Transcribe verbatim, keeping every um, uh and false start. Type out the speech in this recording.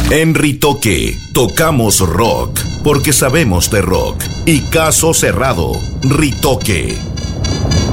En Ritoque, tocamos rock, porque sabemos de rock. Y caso cerrado, Ritoque.